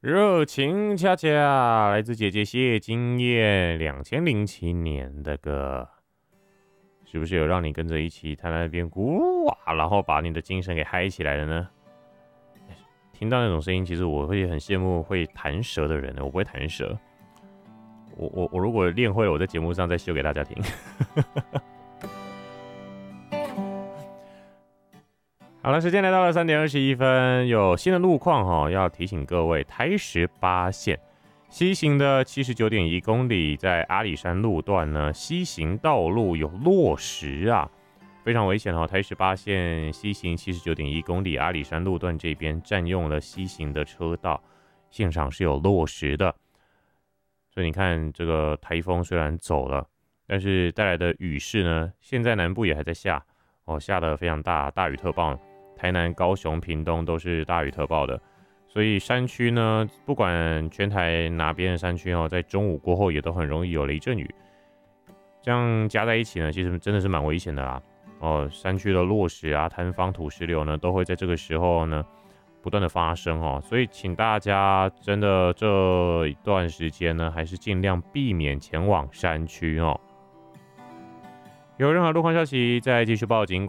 热情恰恰来自姐姐谢金燕2007年的歌，是不是有让你跟着一起在那边鼓哇，然后把你的精神给嗨起来了呢？听到那种声音，其实我会很羡慕会弹舌的人呢。我不会弹舌，我如果练会了，我在节目上再秀给大家听。好了，时间来到了3:21，有新的路况哈，要提醒各位，台18线西行的79.1公里，在阿里山路段呢，西行道路有落石啊，非常危险哦。台18线西行79.1公里，阿里山路段这边占用了西行的车道，现场是有落石的。所以你看，这个台风虽然走了，但是带来的雨势呢，现在南部也还在下哦，下得非常大，大雨特报。台南、高雄、屏东都是大雨特报的，所以山区呢，不管全台哪边的山区哦，在中午过后也都很容易有雷阵雨，这样加在一起呢，其实真的是蛮危险的啦。哦，山区的落石啊、坍方、土石流呢，都会在这个时候呢不断的发生哦，所以请大家真的这一段时间呢，还是尽量避免前往山区哦。有任何路况消息再继续报警。